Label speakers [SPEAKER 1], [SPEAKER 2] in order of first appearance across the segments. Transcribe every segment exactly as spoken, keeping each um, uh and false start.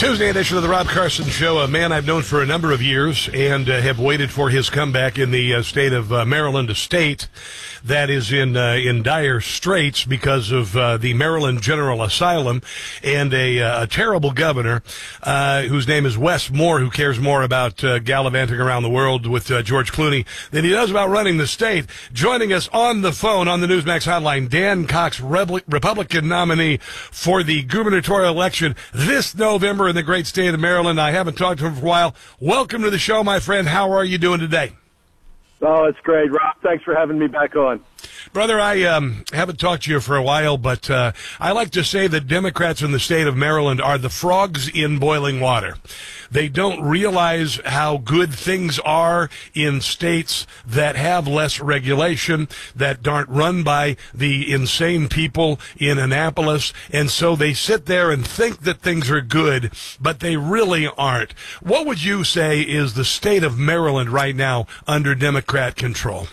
[SPEAKER 1] Tuesday edition of the Rob Carson Show, a man I've known for a number of years and uh, have waited for his comeback in the uh, state of uh, Maryland, a state that is in uh, in dire straits because of uh, the Maryland General Asylum and a, uh, a terrible governor uh, whose name is Wes Moore, who cares more about uh, gallivanting around the world with uh, George Clooney than he does about running the state. Joining us on the phone on the Newsmax hotline, Dan Cox, Rebel- Republican nominee for the gubernatorial election this November in the great state of Maryland. I haven't talked to him for a while. Welcome to the show, my friend. How are you doing today?
[SPEAKER 2] Oh, it's great, Rob. Thanks for having me back on.
[SPEAKER 1] Brother, I um, haven't talked to you for a while, but uh, I like to say that Democrats in the state of Maryland are the frogs in boiling water. They don't realize how good things are in states that have less regulation, that aren't run by the insane people in Annapolis, and so they sit there and think that things are good, but they really aren't. What would you say is the state of Maryland right now under Democrat control?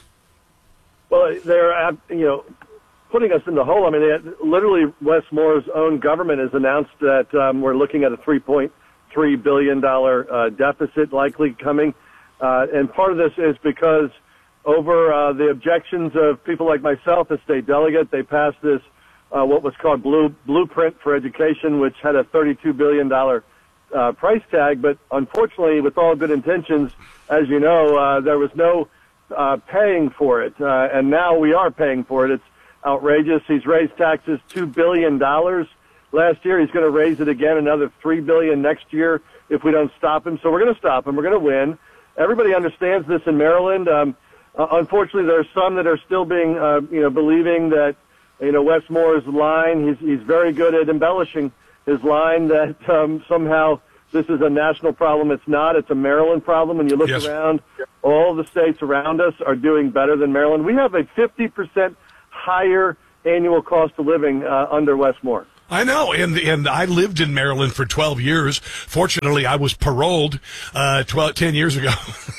[SPEAKER 2] Well, they're, uh, you know, putting us in the hole. I mean, they had, literally, Wes Moore's own government has announced that um, we're looking at a three point three billion dollars uh, deficit likely coming. Uh, and part of this is because over uh, the objections of people like myself, a state delegate, they passed this, uh, what was called Blue, Blueprint for Education, which had a thirty-two billion dollars uh, price tag. But unfortunately, with all good intentions, as you know, uh, there was no Uh, paying for it, uh, and now we are paying for it. It's outrageous. He's raised taxes two billion dollars last year. He's going to raise it again another three billion dollars next year if we don't stop him. So we're going to stop him. We're going to win. Everybody understands this in Maryland. Um, uh, unfortunately, there are some that are still being, uh, you know, believing that, you know, Wes Moore's line, he's, he's very good at embellishing his line that um, somehow this is a national problem. It's not. It's a Maryland problem. When you look
[SPEAKER 1] Yes.
[SPEAKER 2] around, all the states around us are doing better than Maryland. We have a fifty percent higher annual cost of living uh, under Wes Moore.
[SPEAKER 1] I know, and and I lived in Maryland for twelve years. Fortunately, I was paroled uh, twelve, ten years ago,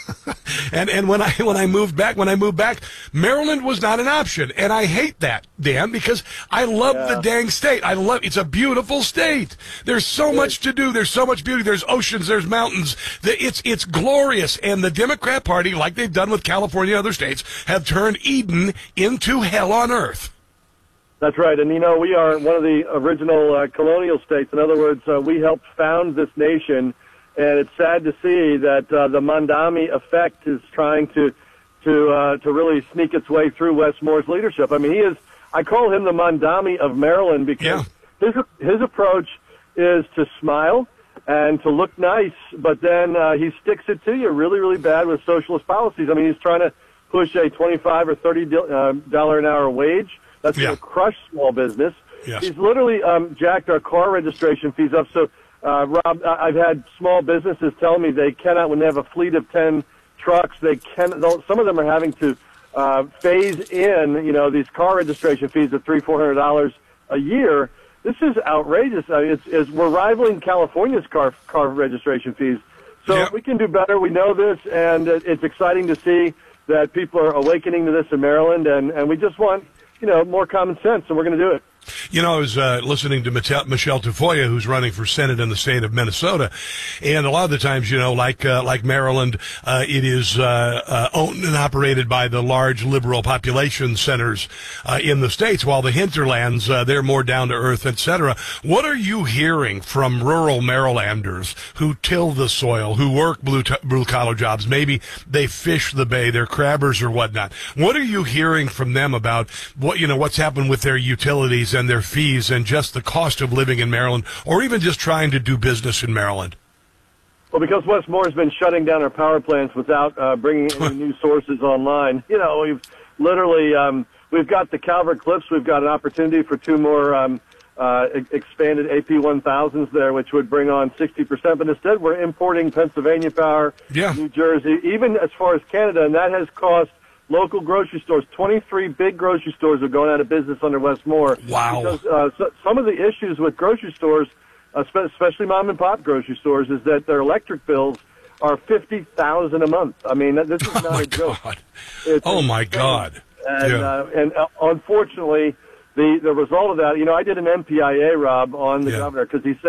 [SPEAKER 1] and and when I when I moved back, when I moved back, Maryland was not an option, and I hate that, Dan, because I love
[SPEAKER 2] Yeah.
[SPEAKER 1] the dang state. I love it's a beautiful state. There's so much to do. There's so much beauty. There's oceans. There's mountains. It's it's glorious, and the Democrat Party, like they've done with California and other states, have turned Eden into hell on earth.
[SPEAKER 2] That's right. And, you know, we are one of the original uh, colonial states. In other words, uh, we helped found this nation, and it's sad to see that uh, the Mamdani effect is trying to to uh, to really sneak its way through Wes Moore's leadership. I mean, he is, I call him the Mamdani of Maryland because
[SPEAKER 1] Yeah.
[SPEAKER 2] his, his approach is to smile and to look nice, but then uh, he sticks it to you really, really bad with socialist policies. I mean, he's trying to push a twenty-five or thirty dollar an hour wage. That's
[SPEAKER 1] Yeah.
[SPEAKER 2] going to crush small business.
[SPEAKER 1] Yes.
[SPEAKER 2] He's literally um, jacked our car registration fees up. So, uh, Rob, I- I've had small businesses tell me they cannot, when they have a fleet of ten trucks, they can. Some of them are having to uh, phase in, you know, these car registration fees of three, four hundred dollars a year. This is outrageous. I mean, it's, it's we're rivaling California's car car registration fees. So
[SPEAKER 1] Yep.
[SPEAKER 2] we can do better. We know this, and it- it's exciting to see that people are awakening to this in Maryland, and and we just want, you know, more common sense, and we're going to do it.
[SPEAKER 1] You know, I was uh, listening to Mate- Michelle Tafoya, who's running for Senate in the state of Minnesota, and a lot of the times, you know, like uh, like Maryland, uh, it is uh, uh, owned and operated by the large liberal population centers uh, in the states, while the hinterlands, uh, they're more down to earth, et cetera. What are you hearing from rural Marylanders who till the soil, who work blue t- blue collar jobs? Maybe they fish the bay, they're crabbers or whatnot. What are you hearing from them about what you know what's happened with their utilities and their fees and just the cost of living in Maryland, or even just trying to do business in Maryland?
[SPEAKER 2] Well, because Wes Moore has been shutting down our power plants without uh, bringing any new sources online. You know, we've literally um, we've got the Calvert Cliffs. We've got an opportunity for two more um, uh, e- expanded A P one thousands there, which would bring on sixty percent. But instead, we're importing Pennsylvania power,
[SPEAKER 1] Yeah.
[SPEAKER 2] New Jersey, even as far as Canada, and that has cost local grocery stores, twenty-three big grocery stores are going out of business under Wes Moore.
[SPEAKER 1] Wow.
[SPEAKER 2] Because uh, so, some of the issues with grocery stores, uh, spe- especially mom and pop grocery stores, is that their electric bills are fifty thousand dollars a month. I mean, this is
[SPEAKER 1] Oh
[SPEAKER 2] not
[SPEAKER 1] my
[SPEAKER 2] a joke.
[SPEAKER 1] God!
[SPEAKER 2] It's
[SPEAKER 1] Oh my
[SPEAKER 2] insane.
[SPEAKER 1] God!
[SPEAKER 2] And,
[SPEAKER 1] Yeah.
[SPEAKER 2] uh, and uh, unfortunately, the, the result of that, you know, I did an M P I A, Rob, on the
[SPEAKER 1] Yeah.
[SPEAKER 2] governor because he said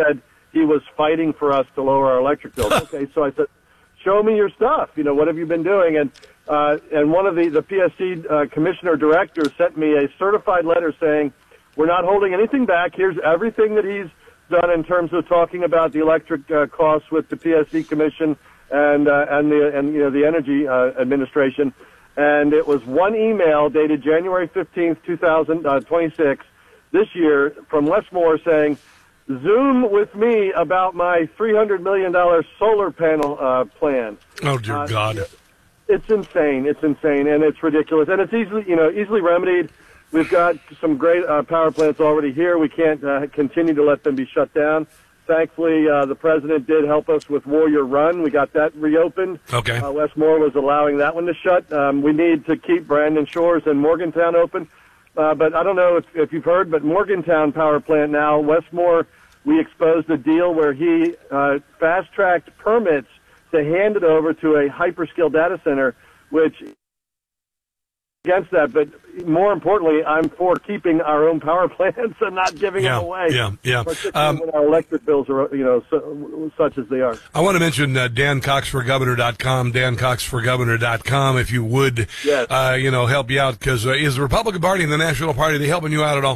[SPEAKER 2] he was fighting for us to lower our electric bills. Okay, so I said, show me your stuff. You know, what have you been doing? And uh, and one of the, the P S C uh, commissioner directors sent me a certified letter saying, we're not holding anything back. Here's everything that he's done in terms of talking about the electric uh, costs with the P S C commission and uh, and the and you know the energy uh, administration. And it was one email dated January fifteenth, two thousand twenty-six, this year, from Les Moore saying, Zoom with me about my three hundred million dollars solar panel uh, plan.
[SPEAKER 1] Oh, dear
[SPEAKER 2] uh,
[SPEAKER 1] God.
[SPEAKER 2] It's insane. It's insane, and it's ridiculous. And it's easily, you know, easily remedied. We've got some great uh, power plants already here. We can't uh, continue to let them be shut down. Thankfully, uh, the president did help us with Warrior Run. We got that reopened.
[SPEAKER 1] Okay.
[SPEAKER 2] Uh, Les Moore was allowing that one to shut. Um, we need to keep Brandon Shores and Morgantown open. Uh, but I don't know if, if you've heard, but Morgantown power plant now, Wes Moore, we exposed a deal where he uh, fast-tracked permits to hand it over to a hyperscale data center, which against that. But more importantly, I'm for keeping our own power plants and not giving
[SPEAKER 1] yeah,
[SPEAKER 2] them away.
[SPEAKER 1] Yeah, yeah.
[SPEAKER 2] Particularly
[SPEAKER 1] um,
[SPEAKER 2] when our electric bills are, you know, so, such as they are.
[SPEAKER 1] I want to mention uh, Dan Cox for Governor dot com, Dan Cox for Governor dot com, if you would,
[SPEAKER 2] yes.
[SPEAKER 1] uh, you know, help you out, because uh, is the Republican Party and the National Party, are they helping you out at all?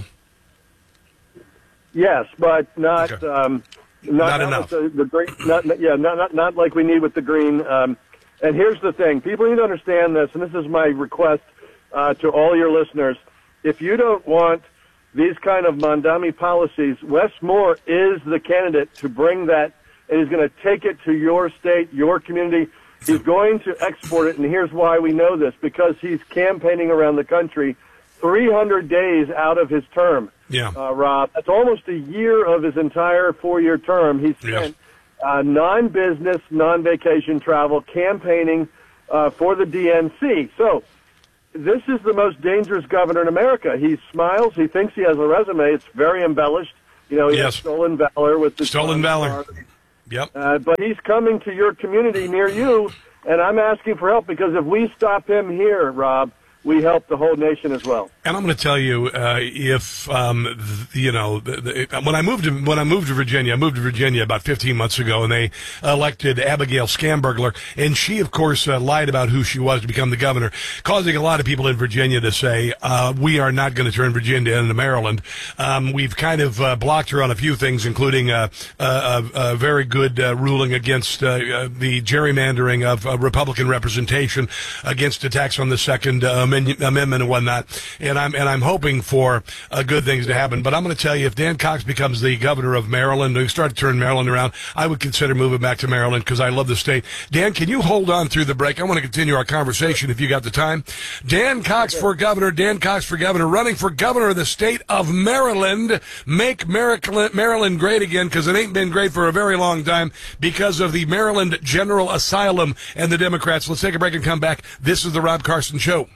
[SPEAKER 2] Yes, but not
[SPEAKER 1] Okay.
[SPEAKER 2] um,
[SPEAKER 1] Not
[SPEAKER 2] not, not
[SPEAKER 1] enough.
[SPEAKER 2] with the, the green. Not, not- yeah, not, not not like we need with the green. Um, and here's the thing: people need to understand this, and this is my request uh, to all your listeners. If you don't want these kind of Mondami policies, Wes Moore is the candidate to bring that, and he's going to take it to your state, your community. He's going to export it, and here's why we know this: because he's campaigning around the country three hundred days out of his term.
[SPEAKER 1] Yeah.
[SPEAKER 2] Uh, Rob, that's almost a year of his entire four-year term. He spent uh, non-business, non-vacation travel campaigning uh, for the D N C. So this is the most dangerous governor in America. He smiles. He thinks he has a resume. It's very embellished. You know, he
[SPEAKER 1] Yes.
[SPEAKER 2] has stolen valor with the
[SPEAKER 1] Stolen valor. Yep.
[SPEAKER 2] Uh, but he's coming to your community near you, and I'm asking for help because if we stop him here, Rob, we help the whole nation as well.
[SPEAKER 1] And I'm going to tell you, uh, if um, th- you know, the, the, when I moved to when I moved to Virginia, I moved to Virginia about fifteen months ago, and they elected Abigail Schamberger, and she, of course, uh, lied about who she was to become the governor, causing a lot of people in Virginia to say, uh, "We are not going to turn Virginia into Maryland." Um, we've kind of uh, blocked her on a few things, including a, a, a very good uh, ruling against uh, uh, the gerrymandering of uh, Republican representation, against attacks on the Second uh, amendment, amendment and whatnot. And I'm and I'm hoping for uh, good things to happen. But I'm going to tell you, if Dan Cox becomes the governor of Maryland, we start to turn Maryland around, I would consider moving back to Maryland because I love the state. Dan, can you hold on through the break? I want to continue our conversation if you got the time. Dan Cox for governor. Dan Cox for governor, running for governor of the state of Maryland. Make Maryland great again, because it ain't been great for a very long time because of the Maryland General Asylum and the Democrats. Let's take a break and come back. This is the Rob Carson Show.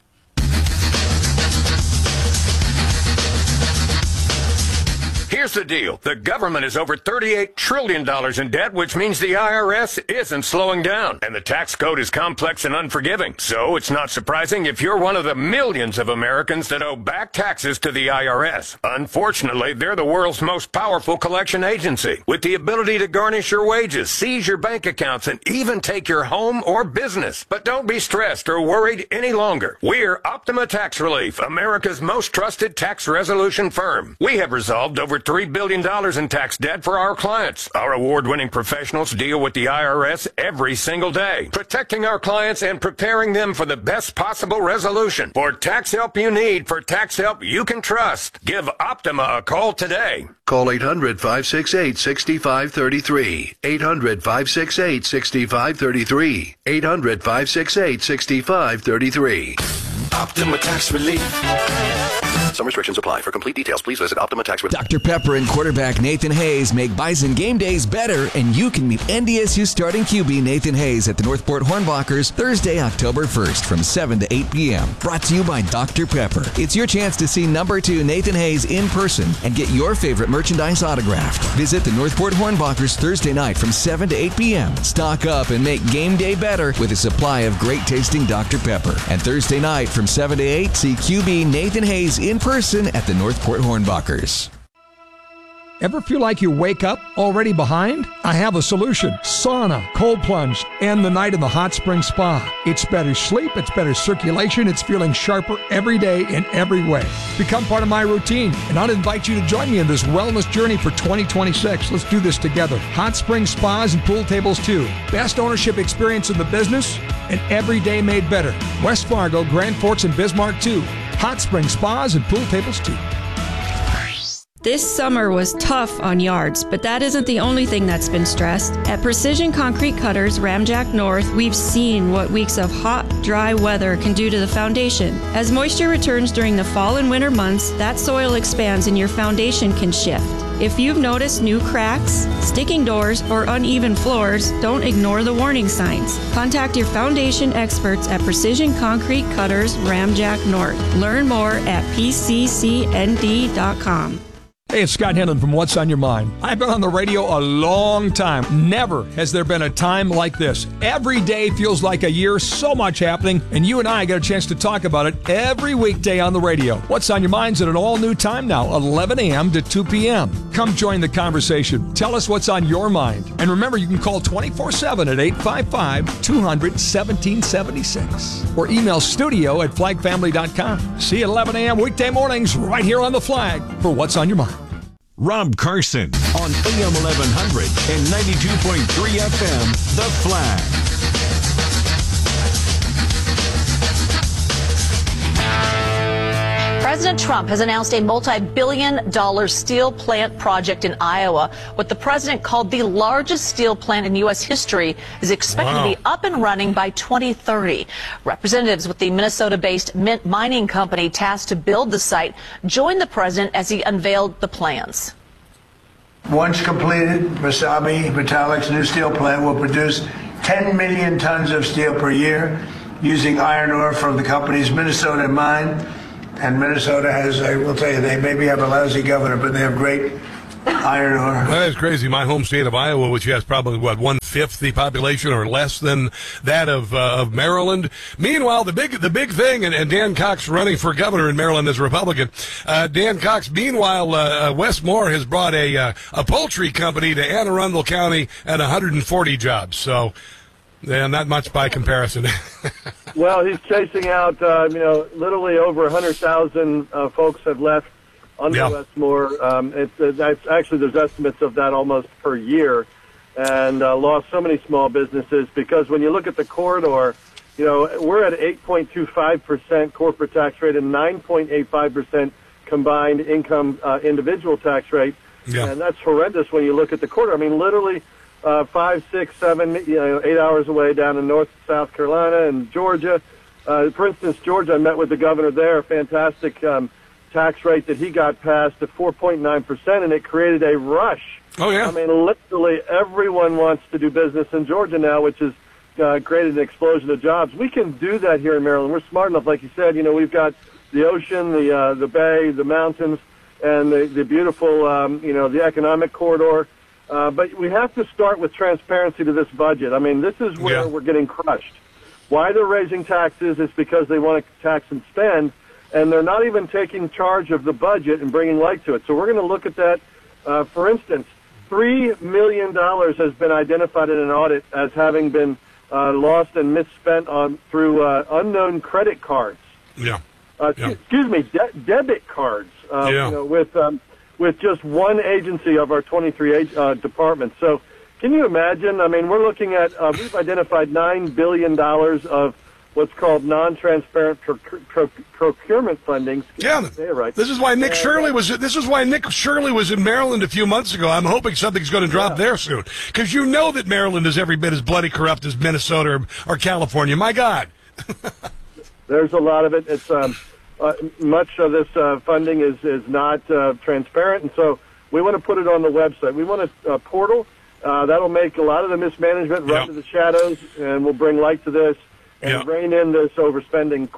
[SPEAKER 3] Here's the deal. The government is over thirty-eight trillion dollars in debt, which means the I R S isn't slowing down. And the tax code is complex and unforgiving. So it's not surprising if you're one of the millions of Americans that owe back taxes to the I R S. Unfortunately, they're the world's most powerful collection agency, with the ability to garnish your wages, seize your bank accounts, and even take your home or business. But don't be stressed or worried any longer. We're Optima Tax Relief, America's most trusted tax resolution firm. We have resolved over three billion dollars in tax debt for our clients. Our award-winning professionals deal with the I R S every single day, protecting our clients and preparing them for the best possible resolution. For tax help you need, for tax help you can trust, give Optima a call today.
[SPEAKER 4] Call eight hundred, five six eight, six five three three. eight hundred, five six eight, six five three three. eight hundred, five six eight, six five three three.
[SPEAKER 5] Optima Tax Relief.
[SPEAKER 4] Some restrictions apply. For complete details, please visit Optima Tax Relief.
[SPEAKER 6] Doctor Pepper and quarterback Nathan Hayes make Bison game days better, and you can meet N D S U starting Q B Nathan Hayes at the Northport Hornbachers Thursday, October first from seven to eight p.m. Brought to you by Doctor Pepper. It's your chance to see number two Nathan Hayes in person and get your favorite merchandise autographed. Visit the Northport Hornbachers Thursday night from seven to eight p.m. Stock up and make game day better with a supply of great tasting Doctor Pepper. And Thursday night from seven to eight, see Q B Nathan Hayes in person at the Northport Hornbachers.
[SPEAKER 7] Ever feel like you wake up already behind? I have a solution. Sauna, cold plunge, and the night in the hot spring spa. It's better sleep, it's better circulation, it's feeling sharper every day in every way. Become part of my routine, and I'll invite you to join me in this wellness journey for twenty twenty-six. Let's do this together. Hot spring spas and pool tables too. Best ownership experience in the business, and every day made better. West Fargo, Grand Forks, and Bismarck too. Hot spring spas and pool tables too.
[SPEAKER 8] This summer was tough on yards, but that isn't the only thing that's been stressed. At Precision Concrete Cutters, Ramjack North, we've seen what weeks of hot, dry weather can do to the foundation. As moisture returns during the fall and winter months, that soil expands and your foundation can shift. If you've noticed new cracks, sticking doors, or uneven floors, don't ignore the warning signs. Contact your foundation experts at Precision Concrete Cutters, Ramjack North. Learn more at P C C N D dot com.
[SPEAKER 7] Hey, it's Scott Henlon from What's on Your Mind. I've been on the radio a long time. Never has there been a time like this. Every day feels like a year, so much happening, and you and I get a chance to talk about it every weekday on the radio. What's on Your Mind's at an all-new time now, eleven a.m. to two p.m. Come join the conversation. Tell us what's on your mind. And remember, you can call twenty-four seven at eight five five, two hundred, one seven seven six or email studio at flag family dot com. See you at eleven a.m. weekday mornings right here on The Flag for What's on Your Mind.
[SPEAKER 9] Rob Carson on A M eleven hundred and ninety-two point three F M, The Flag.
[SPEAKER 10] President Trump has announced a multi-billion dollar steel plant project in Iowa. What the president called the largest steel plant in U S history is expected wow. to be up and running by twenty thirty. Representatives with the Minnesota-based Mint Mining Company tasked to build the site joined the president as he unveiled the plans.
[SPEAKER 11] Once completed, Wasabi Metallic's new steel plant will produce ten million tons of steel per year using iron ore from the company's Minnesota mine. And Minnesota has, I will tell you, they maybe have a lousy governor, but they have great iron ore.
[SPEAKER 1] Well, that is crazy. My home state of Iowa, which has probably, what, one-fifth the population or less than that of uh, of Maryland. Meanwhile, the big the big thing, and, and Dan Cox running for governor in Maryland as a Republican, uh, Dan Cox, meanwhile, uh, Wes Moore has brought a, uh, a poultry company to Anne Arundel County and one hundred forty jobs. So, yeah, not much by comparison.
[SPEAKER 2] Well, he's chasing out, uh, you know, literally over one hundred thousand uh, folks have left under
[SPEAKER 1] yeah.
[SPEAKER 2] Wes Moore. Um, it's, uh, that's, actually, there's estimates of that almost per year, and uh, lost so many small businesses because when you look at the corridor, you know, we're at eight point two five percent corporate tax rate and nine point eight five percent combined income uh, individual tax rate,
[SPEAKER 1] yeah.
[SPEAKER 2] and that's horrendous when you look at the corridor. I mean, literally, Uh, five, six, seven, you know, eight hours away down in North South Carolina and Georgia. Uh, for instance, Georgia, I met with the governor there, a fantastic um, tax rate that he got passed at four point nine percent, and it created a rush.
[SPEAKER 1] Oh, yeah.
[SPEAKER 2] I mean, literally everyone wants to do business in Georgia now, which has uh, created an explosion of jobs. We can do that here in Maryland. We're smart enough, like you said, you know, we've got the ocean, the uh, the bay, the mountains, and the, the beautiful, um, you know, the economic corridor. Uh, but we have to start with transparency to this budget. I mean, this is where
[SPEAKER 1] yeah.
[SPEAKER 2] we're getting crushed. Why they're raising taxes is because they want to tax and spend, and they're not even taking charge of the budget and bringing light to it. So we're going to look at that. Uh, for instance, three million dollars has been identified in an audit as having been uh, lost and misspent on through uh, unknown credit cards.
[SPEAKER 1] Yeah.
[SPEAKER 2] Uh,
[SPEAKER 1] yeah.
[SPEAKER 2] Excuse me, de- debit cards. Uh,
[SPEAKER 1] yeah.
[SPEAKER 2] You know, with um, with just one agency of our twenty-three uh, departments. So can you imagine? I mean, we're looking at, uh, we've identified nine billion dollars of what's called non-transparent pro- pro- procurement funding.
[SPEAKER 1] Yeah,
[SPEAKER 2] right.
[SPEAKER 1] This is why Nick
[SPEAKER 2] and,
[SPEAKER 1] Shirley
[SPEAKER 2] uh,
[SPEAKER 1] was. This is why Nick Shirley was in Maryland a few months ago. I'm hoping something's going to drop
[SPEAKER 2] yeah.
[SPEAKER 1] there soon, because you know that Maryland is every bit as bloody corrupt as Minnesota or, or California. My God.
[SPEAKER 2] There's a lot of it. It's um, uh, much of this uh, funding is is not uh, transparent, and so we want to put it on the website. We want a uh, portal uh, that'll make a lot of the mismanagement run
[SPEAKER 1] yep.
[SPEAKER 2] to the shadows, and will bring light to this and
[SPEAKER 1] yep.
[SPEAKER 2] rein in this overspending quickly.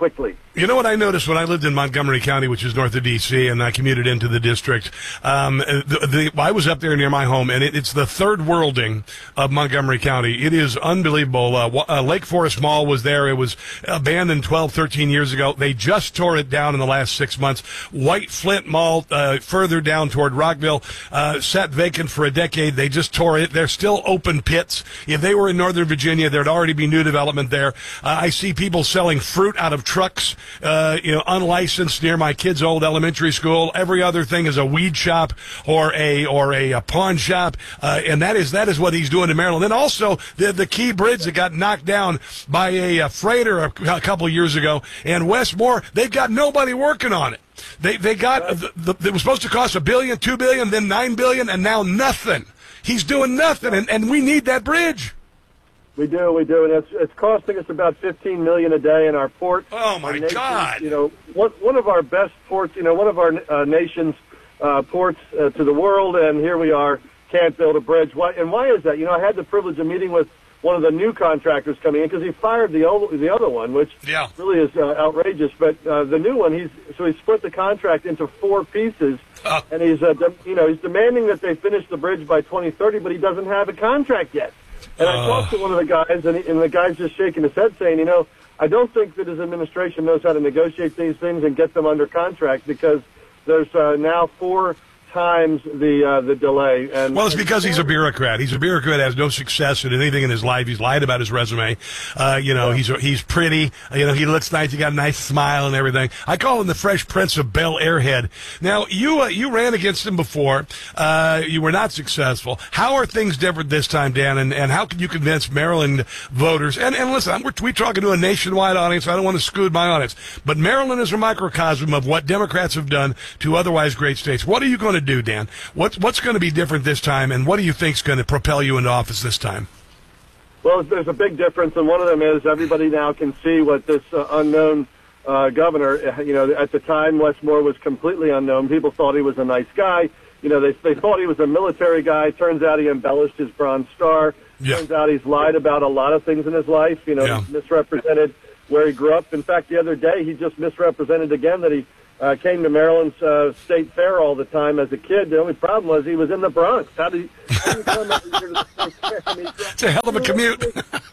[SPEAKER 1] You know what I noticed when I lived in Montgomery County, which is north of D C, and I commuted into the district? Um, the, the, I was up there near my home, and it, it's the third worlding of Montgomery County. It is unbelievable. Uh, uh, Lake Forest Mall was there. It was abandoned twelve, thirteen years ago. They just tore it down in the last six months. White Flint Mall, uh, further down toward Rockville, uh, sat vacant for a decade. They just tore it. They're still open pits. If they were in Northern Virginia, there'd already be new development there. Uh, I see people selling fruit out of trucks. Uh, you know, unlicensed near my kid's old elementary school. Every other thing is a weed shop or a or a, a pawn shop, uh, and that is that is what he's doing in Maryland. And also the the Key Bridge that got knocked down by a, a freighter a, a couple of years ago, and Westmore, they've got nobody working on it. They they got the, the, it was supposed to cost a billion, two billion, then nine billion, and now nothing. He's doing nothing, and, and we need that bridge.
[SPEAKER 2] We do, we do, and it's it's costing us about fifteen million dollars a day in our port.
[SPEAKER 1] Oh my
[SPEAKER 2] nation,
[SPEAKER 1] God!
[SPEAKER 2] You know, one one of our best ports. You know, one of our uh, nation's uh, ports uh, to the world, and here we are, can't build a bridge. Why? And why is that? You know, I had the privilege of meeting with one of the new contractors coming in because he fired the old, the other one, which
[SPEAKER 1] yeah.
[SPEAKER 2] really is uh, outrageous. But uh, the new one, he's so he split the contract into four pieces, uh. and he's uh, de- you know he's demanding that they finish the bridge by twenty thirty, but he doesn't have a contract yet. And I talked to one of the guys, and, he, and the guy's just shaking his head saying, you know, I don't think that his administration knows how to negotiate these things and get them under contract because there's uh, now four times the uh, the delay. And
[SPEAKER 1] well, it's because he's a bureaucrat. He's a bureaucrat, has no success at anything in his life. He's lied about his resume. Uh, you know, yeah. he's he's pretty. You know, he looks nice. He got a nice smile and everything. I call him the Fresh Prince of Bel Air head. Now, you uh, you ran against him before. Uh, you were not successful. How are things different this time, Dan? And, and how can you convince Maryland voters? And and listen, I'm, we're, we're talking to a nationwide audience. I don't want to scoot my audience, but Maryland is a microcosm of what Democrats have done to otherwise great states. What are you going to do, Dan? What's what's going to be different this time, and what do you think is going to propel you into office this time?
[SPEAKER 2] Well, there's a big difference, and one of them is everybody now can see what this uh, unknown uh, governor, you know, at the time Westmore was completely unknown. People thought he was a nice guy. You know, they they thought he was a military guy. Turns out he embellished his Bronze Star. Yeah. Turns out he's lied about a lot of things in his life. You know, yeah. misrepresented where he grew up. In fact, the other day he just misrepresented again that he Uh, came to Maryland's uh, State Fair all the time as a kid. The only problem was he was in the Bronx. How did he, how did he come every year to the State Fair? I mean,
[SPEAKER 1] it's a hell of a commute.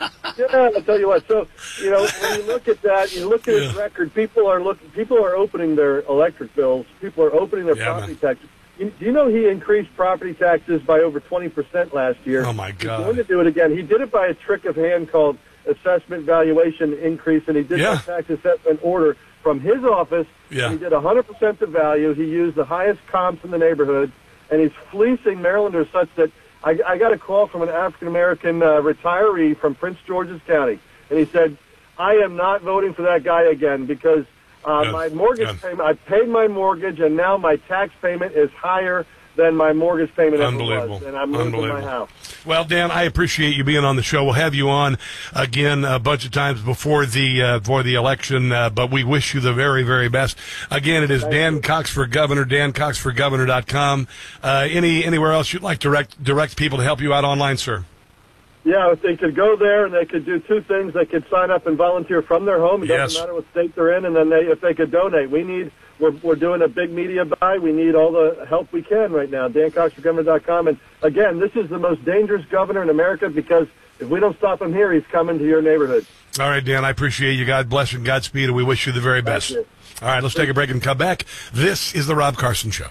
[SPEAKER 2] Yeah, I'll tell you what. So, you know, when you look at that, you look at yeah. his record, people are looking, people are opening their electric bills. People are opening their yeah, property man. taxes. You, do you know he increased property taxes by over twenty percent last year?
[SPEAKER 1] Oh, my God.
[SPEAKER 2] He's going to do it again. He did it by a trick of hand called assessment valuation increase, and he did yeah. that tax assessment order from his office. Yeah. He did one hundred percent the value. He used the highest comps in the neighborhood, and he's fleecing Marylanders such that I, I got a call from an African-American uh, retiree from Prince George's County, and he said, I am not voting for that guy again because uh, yes. my mortgage yes. payment, I paid my mortgage, and now my tax payment is higher than my mortgage payment ever was, and I'm losing my house.
[SPEAKER 1] Well, Dan, I appreciate you being on the show. We'll have you on again a bunch of times before the uh, before the election, uh, but we wish you the very, very best. Again, it is Thank Dan you. Cox for Governor, dan cox for governor dot com. Uh, any anywhere else you'd like to direct, direct people to help you out online, sir?
[SPEAKER 2] Yeah, if they could go there and they could do two things. They could sign up and volunteer from their home. It doesn't yes. matter what state they're in, and then they, if they could donate. We need We're, we're doing a big media buy. We need all the help we can right now. dan cox for governor dot com. And, again, this is the most dangerous governor in America because if we don't stop him here, he's coming to your neighborhood.
[SPEAKER 1] All right, Dan, I appreciate you. God bless and Godspeed, and we wish you the very best. All right, let's take a break and come back. This is The Rob Carson Show.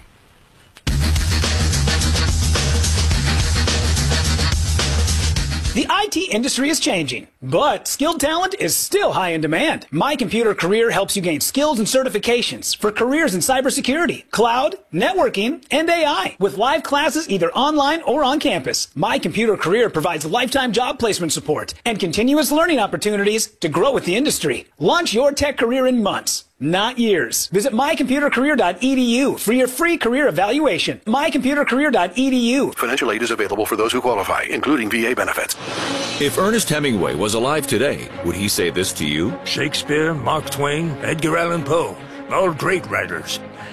[SPEAKER 12] The I T industry is changing, but skilled talent is still high in demand. My Computer Career helps you gain skills and certifications for careers in cybersecurity, cloud, networking, and A I with live classes either online or on campus. My Computer Career provides lifetime job placement support and continuous learning opportunities to grow with the industry. Launch your tech career in months, not years. Visit my computer career dot e d u for your free career evaluation. my computer career dot e d u.
[SPEAKER 4] Financial aid is available for those who qualify, including V A benefits.
[SPEAKER 9] If Ernest Hemingway was alive today, would he say this to you?
[SPEAKER 13] Shakespeare, Mark Twain, Edgar Allan Poe, all great writers.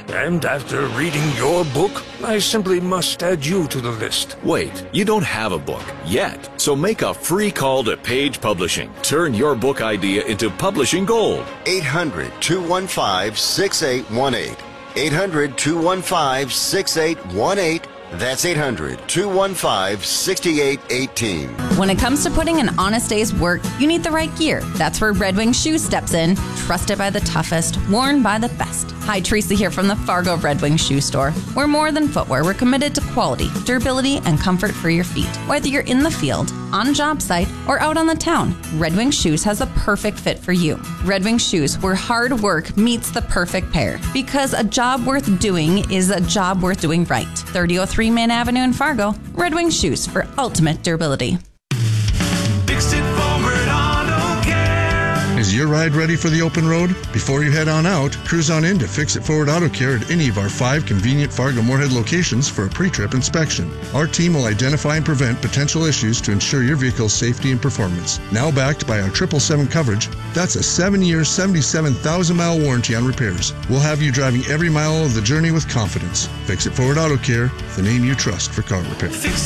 [SPEAKER 5] And after reading your book, I simply must add you to the list.
[SPEAKER 13] Wait, you don't have a book yet. So make a free call to Page Publishing. Turn your book idea into publishing gold.
[SPEAKER 14] eight hundred, two one five, six eight one eight. eight hundred, two one five, six eight one eight. That's eight hundred, two one five, six eight one eight.
[SPEAKER 15] When it comes to putting an honest day's work, you need the right gear. That's where Red Wing Shoes steps in. Trusted by the toughest, worn by the best. Hi, Teresa here from the Fargo Red Wing Shoe Store. We're more than footwear. We're committed to quality, durability, and comfort for your feet. Whether you're in the field, on a job site, or out on the town, Red Wing Shoes has a perfect fit for you. Red Wing Shoes, where hard work meets the perfect pair. Because a job worth doing is a job worth doing right. thirty oh three Main Avenue in Fargo. Red Wing Shoes for ultimate durability.
[SPEAKER 16] Fixed it forward auto care.
[SPEAKER 17] Is your ride ready for the open road? Before you head on out, cruise on in to Fix It Forward Auto Care at any of our five convenient Fargo-Moorhead locations for a pre-trip inspection. Our team will identify and prevent potential issues to ensure your vehicle's safety and performance. Now backed by our triple seven coverage, that's a seven-year, seventy-seven thousand mile warranty on repairs. We'll have you driving every mile of the journey with confidence. Fix It Forward Auto Care, the name you trust for car repair.